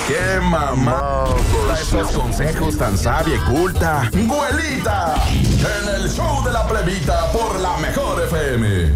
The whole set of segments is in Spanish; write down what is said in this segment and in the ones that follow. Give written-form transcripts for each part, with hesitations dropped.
¡Qué mamá! Esos consejos tan sabia y culta. ¡Güelita! En el show de la plebita por la Mejor FM.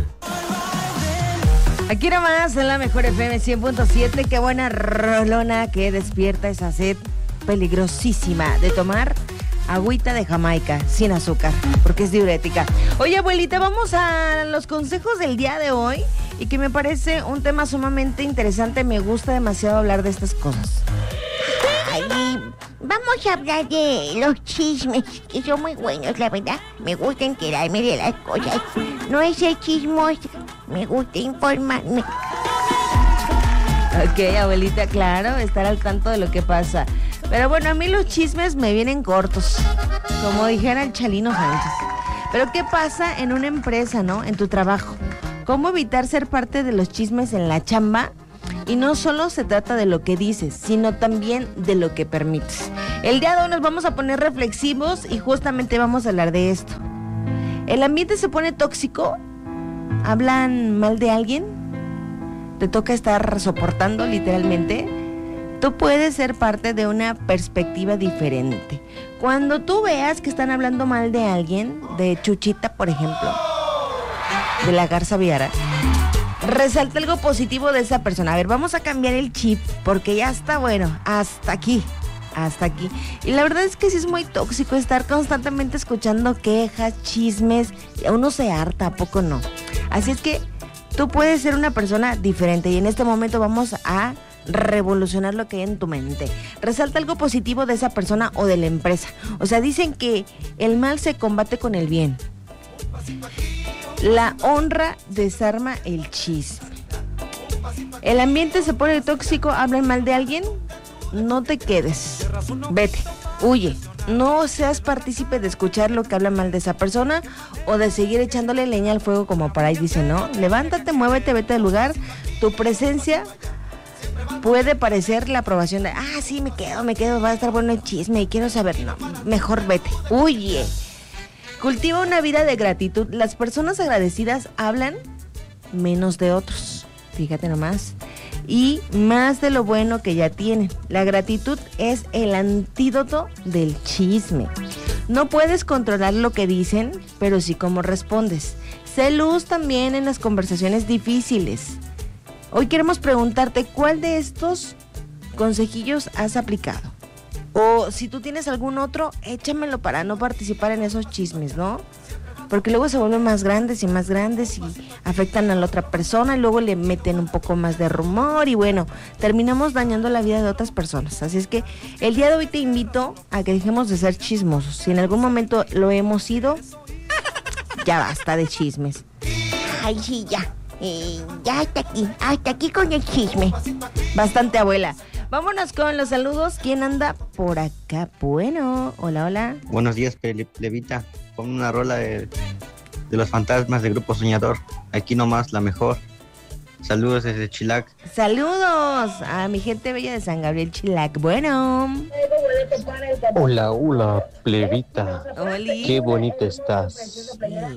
Aquí nomás en la Mejor FM 100.7. Qué buena rolona que despierta esa sed peligrosísima de tomar agüita de Jamaica sin azúcar, porque es diurética. Oye, abuelita, vamos a los consejos del día de hoy y que me parece un tema sumamente interesante. Me gusta demasiado hablar de estas cosas. Ay, vamos a hablar de los chismes, que son muy buenos, la verdad. Me gusta enterarme de las cosas. No es el chismoso, me gusta informarme. Ok, abuelita, claro, estar al tanto de lo que pasa. Pero bueno, a mí los chismes me vienen cortos, como dijera el Chalino Sánchez. Pero ¿qué pasa en una empresa, no? En tu trabajo. ¿Cómo evitar ser parte de los chismes en la chamba? Y no solo se trata de lo que dices, sino también de lo que permites. El día de hoy nos vamos a poner reflexivos y justamente vamos a hablar de esto. ¿El ambiente se pone tóxico? ¿Hablan mal de alguien? ¿Te toca estar soportando literalmente? Tú puedes ser parte de una perspectiva diferente. Cuando tú veas que están hablando mal de alguien, de Chuchita, por ejemplo, de la Garza Viara, resalta algo positivo de esa persona. A ver, vamos a cambiar el chip, porque ya está bueno, hasta aquí. Y la verdad es que sí es muy tóxico estar constantemente escuchando quejas, chismes. Uno se harta, ¿a poco no? Así es que tú puedes ser una persona diferente y en este momento vamos a revolucionar lo que hay en tu mente. Resalta algo positivo de esa persona o de la empresa. O sea, dicen que el mal se combate con el bien. La honra desarma el chisme. El ambiente se pone tóxico, hablan mal de alguien, no te quedes. Vete, huye. No seas partícipe de escuchar lo que habla mal de esa persona o de seguir echándole leña al fuego, como por ahí dice, ¿no? Levántate, muévete, vete del lugar. Tu presencia puede parecer la aprobación de, sí, me quedo, va a estar bueno el chisme y quiero saber. No, mejor vete, huye. Cultiva una vida de gratitud. Las personas agradecidas hablan menos de otros, fíjate nomás, y más de lo bueno que ya tienen. La gratitud es el antídoto del chisme. No puedes controlar lo que dicen, pero sí cómo respondes. Sé luz también en las conversaciones difíciles. Hoy queremos preguntarte, ¿cuál de estos consejillos has aplicado? O si tú tienes algún otro, échamelo para no participar en esos chismes, ¿no? Porque luego se vuelven más grandes y afectan a la otra persona y luego le meten un poco más de rumor y bueno, terminamos dañando la vida de otras personas. Así es que el día de hoy te invito a que dejemos de ser chismosos. Si en algún momento lo hemos sido, ya basta de chismes. Ay, sí, ya. Ya hasta aquí con el chisme. Bastante, abuela. Vámonos con los saludos. ¿Quién anda por acá? Bueno, hola. Buenos días, plebita. Con una rola de los fantasmas del Grupo Soñador. Aquí nomás la mejor. Saludos desde Chilac. Saludos a mi gente bella de San Gabriel, Chilac. Bueno. Hola, plebita. Oli. Qué bonita estás.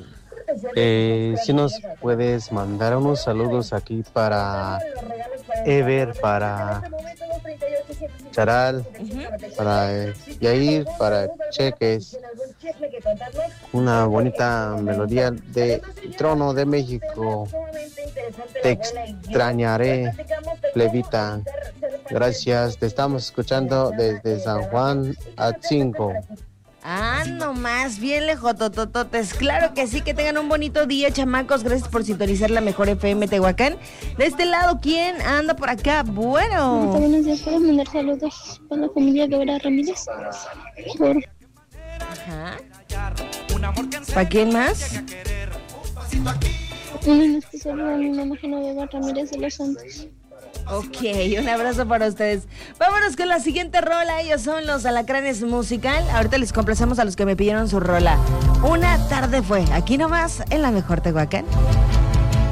Si nos puedes mandar unos saludos aquí para Ever, para Charal, para Yair, para Cheques. Una bonita melodía de Trono de México. Te extrañaré, plebita. Gracias, te estamos escuchando desde San Juan Atzingo. Nomás, bien lejototototes. Claro que sí, que tengan un bonito día, chamacos. Gracias por sintonizar la Mejor FM Tehuacán. De este lado, ¿quién anda por acá? Bueno. Buenos días, ¿puedo mandar saludos a la familia Guevara Ramírez? Ajá. ¿Para quién más? Un especial a mi mamá Genoveva Ramírez de los Santos. Ok, un abrazo para ustedes. Vámonos con la siguiente rola. Ellos son los Alacranes Musical. Ahorita les complacemos a los que me pidieron su rola. Una tarde fue, aquí nomás en la Mejor Tehuacán.